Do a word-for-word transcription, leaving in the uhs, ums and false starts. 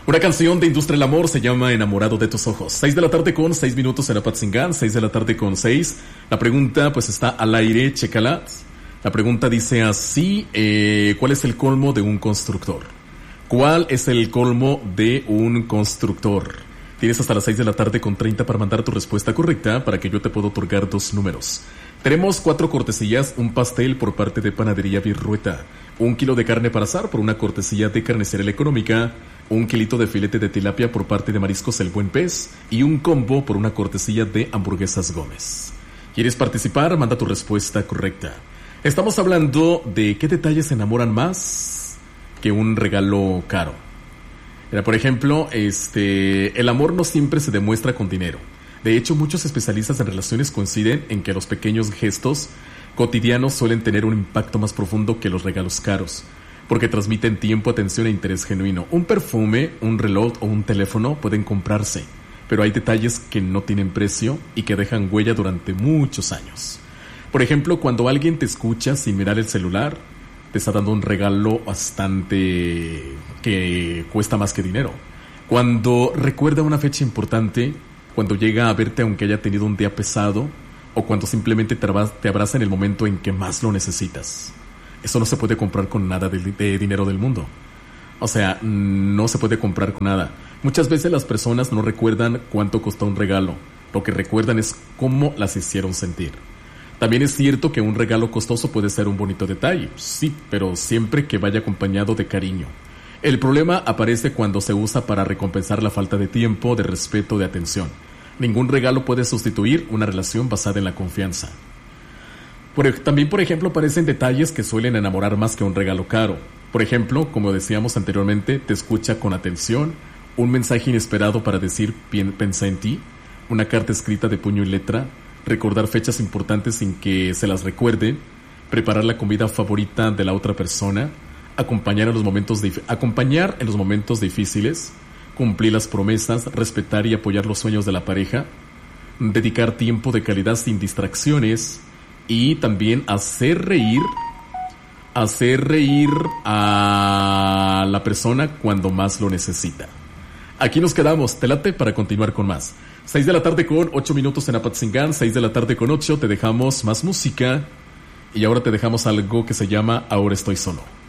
Una canción de Industria del Amor se llama Enamorado de tus ojos. Seis de la tarde con seis minutos en Apatzingán, seis de la tarde con seis. La pregunta pues está al aire, chécala. La pregunta dice así, eh, ¿cuál es el colmo de un constructor? ¿Cuál es el colmo de un constructor? Tienes hasta las seis de la tarde con treinta para mandar tu respuesta correcta para que yo te pueda otorgar dos números. Tenemos cuatro cortesías, un pastel por parte de Panadería Virrueta, un kilo de carne para asar por una cortesía de Carnicería La Económica, un kilito de filete de tilapia por parte de Mariscos El Buen Pez y un combo por una cortesía de Hamburguesas Gómez. ¿Quieres participar? Manda tu respuesta correcta. Estamos hablando de qué detalles enamoran más que un regalo caro. Mira, por ejemplo, este, el amor no siempre se demuestra con dinero. De hecho, muchos especialistas en relaciones coinciden en que los pequeños gestos cotidianos suelen tener un impacto más profundo que los regalos caros, porque transmiten tiempo, atención e interés genuino. Un perfume, un reloj o un teléfono pueden comprarse, pero hay detalles que no tienen precio y que dejan huella durante muchos años. Por ejemplo, cuando alguien te escucha sin mirar el celular, te está dando un regalo bastante que cuesta más que dinero. Cuando recuerda una fecha importante, cuando llega a verte aunque haya tenido un día pesado, o cuando simplemente te abraza en el momento en que más lo necesitas. Eso no se puede comprar con nada de, de dinero del mundo. O sea, no se puede comprar con nada. Muchas veces las personas no recuerdan cuánto costó un regalo. Lo que recuerdan es cómo las hicieron sentir. También es cierto que un regalo costoso puede ser un bonito detalle, sí, pero siempre que vaya acompañado de cariño. El problema aparece cuando se usa para recompensar la falta de tiempo, de respeto, de atención. Ningún regalo puede sustituir una relación basada en la confianza. Por, también, por ejemplo, aparecen detalles que suelen enamorar más que un regalo caro. Por ejemplo, como decíamos anteriormente, te escucha con atención, un mensaje inesperado para decir pensé en ti, una carta escrita de puño y letra, recordar fechas importantes sin que se las recuerde, preparar la comida favorita de la otra persona, acompañar en los momentos, dif- acompañar en los momentos difíciles, cumplir las promesas, respetar y apoyar los sueños de la pareja, dedicar tiempo de calidad sin distracciones y también hacer reír, hacer reír a la persona cuando más lo necesita. Aquí nos quedamos, te late para continuar con más. seis de la tarde con ocho minutos en Apatzingán, seis de la tarde con ocho, te dejamos más música y ahora te dejamos algo que se llama Ahora Estoy Solo.